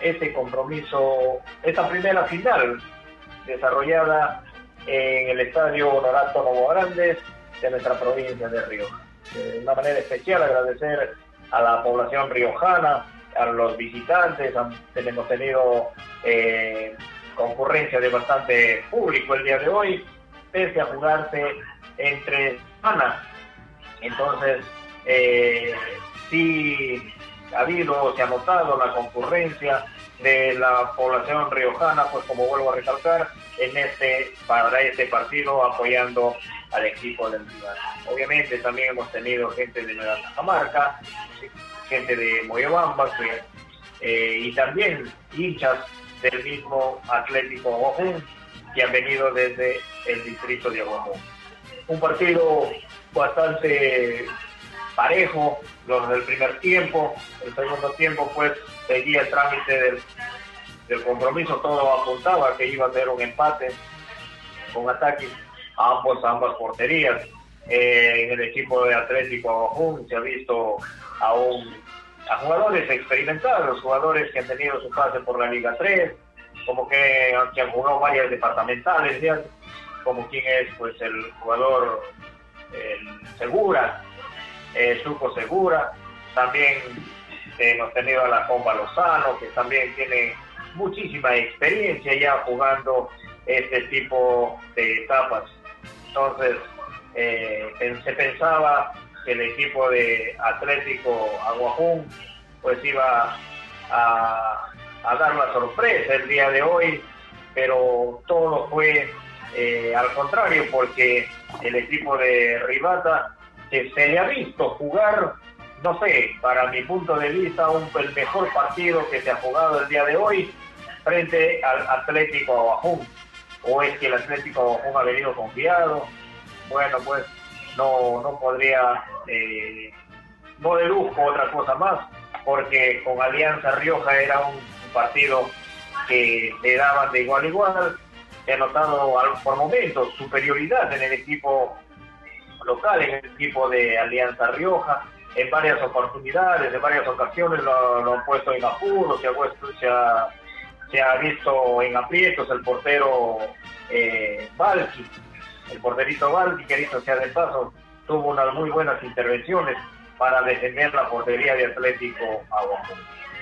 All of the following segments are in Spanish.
este compromiso, esta primera final desarrollada en el Estadio Honorato Novo Grandes de nuestra provincia de Rioja. De una manera especial agradecer a la población riojana, a los visitantes. Hemos tenido concurrencia de bastante público el día de hoy, pese a jugarse entre semanas. Entonces, sí se ha notado la concurrencia de la población riojana, pues como vuelvo a recalcar, para este partido apoyando al equipo del rival. Obviamente también hemos tenido gente de Nueva Cajamarca, gente de Moyobamba, y también hinchas del mismo Atlético Aguajún, que han venido desde el distrito de Aguajún. Un partido bastante parejo, los del primer tiempo. El segundo tiempo pues seguía el trámite del compromiso, todo apuntaba a que iba a ser un empate con ataques a ambas porterías. En el equipo de Atlético Aguajún se ha visto a jugadores experimentados, jugadores que han tenido su pase por la Liga 3, como que han jugado varias departamentales ya, como quien es pues el jugador Segura, Suco Segura. También hemos tenido a la Comba Lozano, que también tiene muchísima experiencia ya jugando este tipo de etapas. Entonces se pensaba que el equipo de Atlético Aguajún pues iba a dar la sorpresa el día de hoy, pero todo fue al contrario, porque el equipo de Rivata, que se le ha visto jugar, no sé, para mi punto de vista, el mejor partido que se ha jugado el día de hoy frente al Atlético Aguajún. ¿O es que el Atlético Aguajún ha venido confiado? Bueno, pues no podría, no deduzco otra cosa más, porque con Alianza Rioja era un partido que le daban de igual a igual. Se ha notado por momentos superioridad en el equipo local, en el equipo de Alianza Rioja. En varias oportunidades, en varias ocasiones lo han puesto en apuros, se ha visto en aprietos el portero Valky. El porterito Valky, que dicho sea de paso, tuvo unas muy buenas intervenciones para defender la portería de Atlético Aguajún.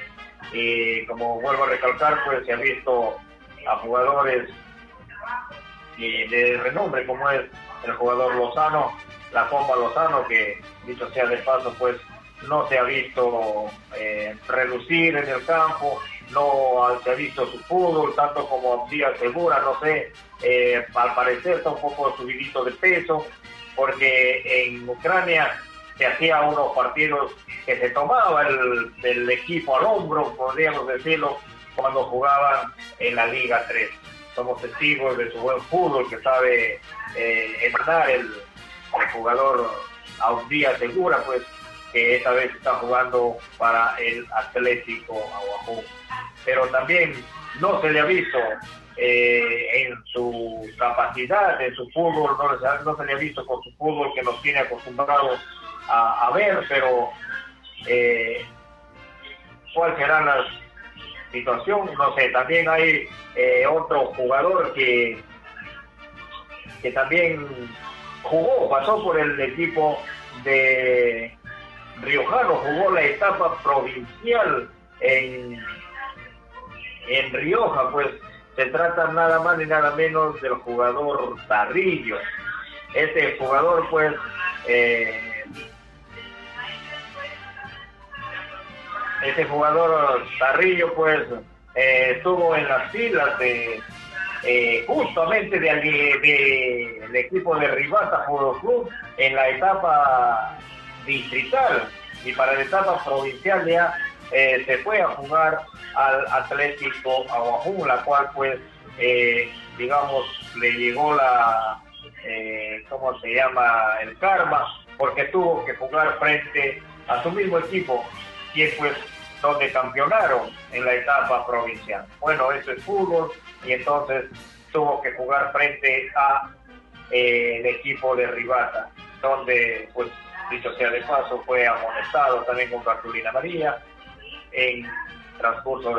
Y como vuelvo a recalcar, pues se ha visto a jugadores de renombre, como es el jugador Lozano, la Comba Lozano, que dicho sea de paso, pues no se ha visto relucir en el campo, no se ha visto su fútbol, tanto como Díaz Segura, no sé, al parecer está un poco subidito de peso, porque en Ucrania se hacía unos partidos que se tomaba el equipo al hombro, podríamos decirlo, cuando jugaban en la Liga 3. Somos testigos de su buen fútbol que sabe emanar el jugador Díaz Segura, pues, que esta vez está jugando para el Atlético Aguajún. Pero también no se le ha visto en su capacidad, en su fútbol, no se le ha visto con su fútbol que nos tiene acostumbrados a ver, pero ¿cuál será la situación? No sé. También hay otro jugador que también pasó por el equipo de riojano, jugó la etapa provincial en Rioja, pues se trata nada más ni nada menos del jugador Tarrillo. Este jugador, pues, Tarrillo, pues, estuvo en las filas de justamente del equipo de Rivata Fútbol Club en la etapa distrital, y para la etapa provincial ya se fue a jugar al Atlético Aguajún, la cual pues digamos le llegó ¿cómo se llama? El karma, porque tuvo que jugar frente a su mismo equipo, quien pues donde campeonaron en la etapa provincial. Bueno, eso es fútbol, y entonces tuvo que jugar frente a el equipo de Rivata, donde pues dicho sea de paso fue amonestado también con cartulina amarilla en transcurso